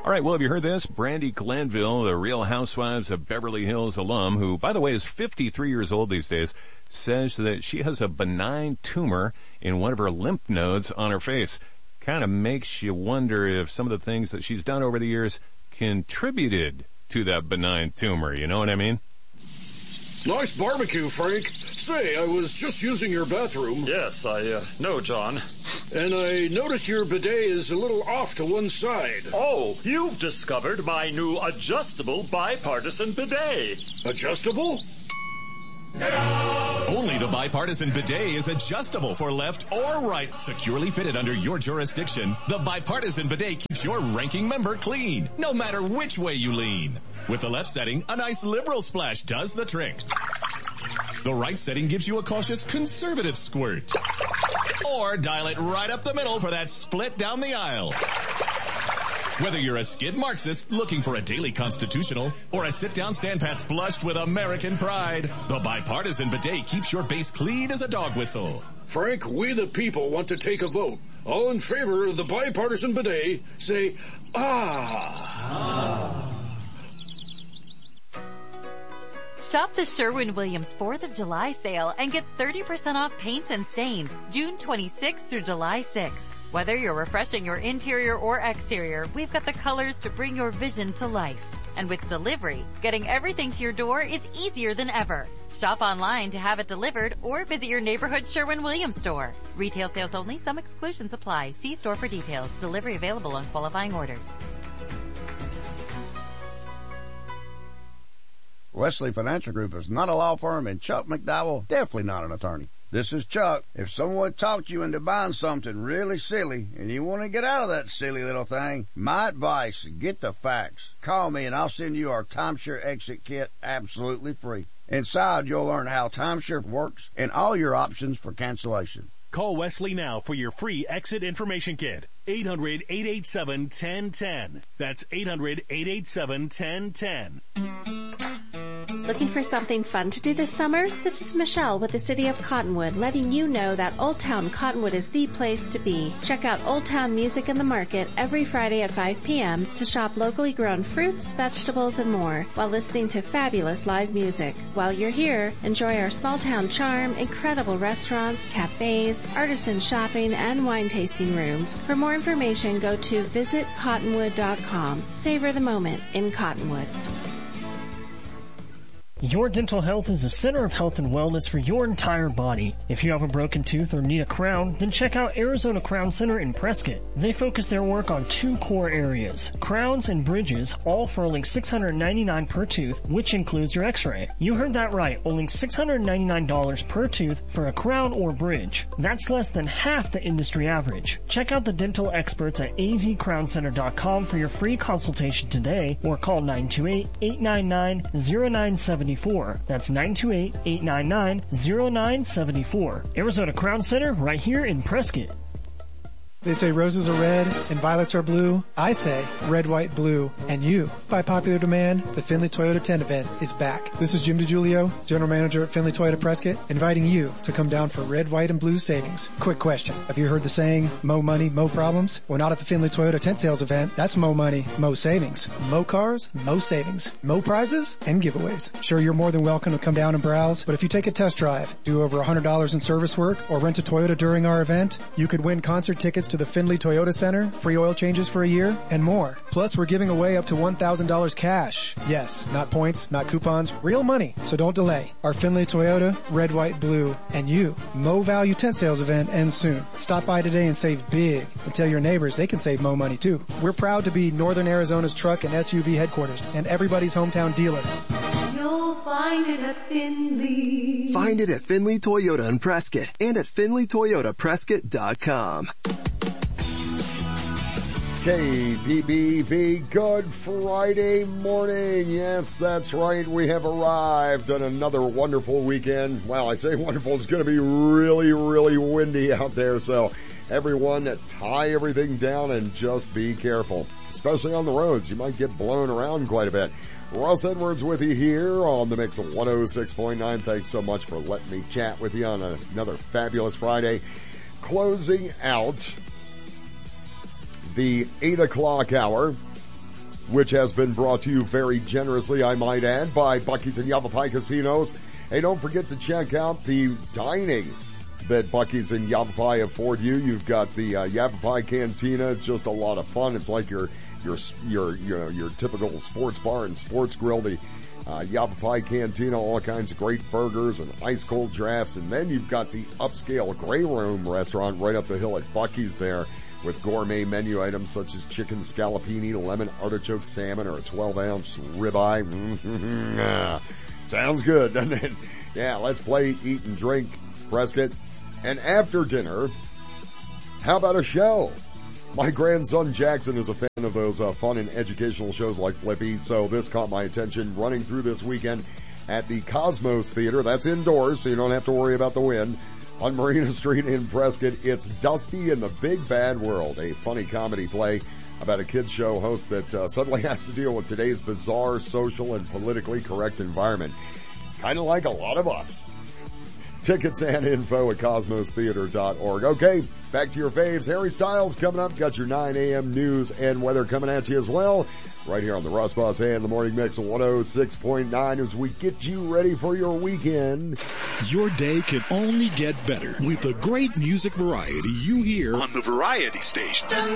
All right, well, have you heard this? Brandi Glanville, the Real Housewives of Beverly Hills alum, who, by the way, is 53 years old these days, says that she has a benign tumor in one of her lymph nodes on her face. Kind of makes you wonder if some of the things that she's done over the years contributed to that benign tumor. You know what I mean? Nice barbecue, Frank. Say, I was just using your bathroom. Yes, I know, John. And I noticed your bidet is a little off to one side. Oh, you've discovered my new adjustable bipartisan bidet. Adjustable? Only the bipartisan bidet is adjustable for left or right. Securely fitted under your jurisdiction, the bipartisan bidet keeps your ranking member clean, no matter which way you lean. With the left setting, a nice liberal splash does the trick. The right setting gives you a cautious conservative squirt. Or dial it right up the middle for that split down the aisle. Whether you're a skid Marxist looking for a daily constitutional or a sit-down standpat flushed with American pride, the bipartisan bidet keeps your base clean as a dog whistle. Frank, we the people want to take a vote. All in favor of the bipartisan bidet, say, ah. Shop the Sherwin-Williams 4th of July sale and get 30% off paints and stains June 26th through July 6th. Whether you're refreshing your interior or exterior, we've got the colors to bring your vision to life. And with delivery, getting everything to your door is easier than ever. Shop online to have it delivered or visit your neighborhood Sherwin-Williams store. Retail sales only. Some exclusions apply. See store for details. Delivery available on qualifying orders. Wesley Financial Group is not a law firm, and Chuck McDowell definitely not an attorney. This is Chuck. If someone talked you into buying something really silly and you want to get out of that silly little thing, my advice, get the facts. Call me and I'll send you our timeshare exit kit absolutely free. Inside, you'll learn how timeshare works and all your options for cancellation. Call Wesley now for your free exit information kit. 800-887-1010. That's 800-887-1010. Looking for something fun to do this summer? This is Michelle with the City of Cottonwood, letting you know that Old Town Cottonwood is the place to be. Check out Old Town Music in the Market every Friday at 5 p.m. to shop locally grown fruits, vegetables, and more while listening to fabulous live music. While you're here, enjoy our small town charm, incredible restaurants, cafes, artisan shopping, and wine tasting rooms. For more information, go to visitcottonwood.com. Savor the moment in Cottonwood. Your dental health is the center of health and wellness for your entire body. If you have a broken tooth or need a crown, then check out Arizona Crown Center in Prescott. They focus their work on two core areas, crowns and bridges, all for only $699 per tooth, which includes your x-ray. You heard that right, only $699 per tooth for a crown or bridge. That's less than half the industry average. Check out the dental experts at azcrowncenter.com for your free consultation today, or call 928-899-0974. That's 928-899-0974. Arizona Crown Center, right here in Prescott. They say roses are red and violets are blue. I say red, white, blue, and you. By popular demand, the Findlay Toyota 10 event is back. This is Jim DiGiulio, General Manager at Findlay Toyota Prescott, inviting you to come down for red, white, and blue savings. Quick question. Have you heard the saying, mo money, mo problems? Well, not at the Findlay Toyota tent sales event. That's mo money, mo savings. Mo cars, mo savings. Mo prizes and giveaways. Sure, you're more than welcome to come down and browse, but if you take a test drive, do over $100 in service work, or rent a Toyota during our event, you could win concert tickets to the Findlay Toyota Center, free oil changes for a year, and more. Plus, we're giving away up to $1,000 cash. Yes, not points, not coupons, real money. So don't delay. Our Findlay Toyota, red, white, blue, and you. Mo Value tent sales event ends soon. Stop by today and save big. And tell your neighbors they can save Mo money too. We're proud to be Northern Arizona's truck and SUV headquarters and everybody's hometown dealer. You'll find it at Findlay. Find it at Findlay Toyota in Prescott and at FindlayToyotaPrescott.com. KBBV, good Friday morning. Yes, that's right. We have arrived on another wonderful weekend. Well, I say wonderful. It's going to be really, really windy out there. So everyone tie everything down and just be careful, especially on the roads. You might get blown around quite a bit. Russ Edwards with you here on the Mix of 106.9. Thanks so much for letting me chat with you on another fabulous Friday. Closing out the 8 o'clock hour which has been brought to you very generously, I might add, by Buc-ee's and Yavapai Casinos. Hey, don't forget to check out the dining that Buc-ee's and Yavapai afford you. You've got the Yavapai Cantina, just a lot of fun. It's like your typical sports bar and sports grill. The Yavapai Cantina, all kinds of great burgers and ice cold drafts. And then you've got the upscale Grey Room restaurant right up the hill at Buc-ee's there with gourmet menu items such as chicken scallopini, lemon artichoke salmon, or a 12-ounce ribeye. Sounds good, doesn't it? Yeah, let's play, eat, and drink, Prescott. And after dinner, how about a show? My grandson Jackson is a fan of those fun and educational shows like Blippi, so this caught my attention running through this weekend at the Cosmos Theater. That's indoors, so you don't have to worry about the wind. On Marina Street in Prescott, it's Dusty and the Big Bad World, a funny comedy play about a kids show host that suddenly has to deal with today's bizarre social and politically correct environment. Kind of like a lot of us. Tickets and info at cosmostheater.org. Okay, back to your faves. Harry Styles coming up. Got your 9 a.m. news and weather coming at you as well. Right here on the Russ Bus and the Morning Mix of 106.9 as we get you ready for your weekend. Your day can only get better with the great music variety you hear on the Variety Station.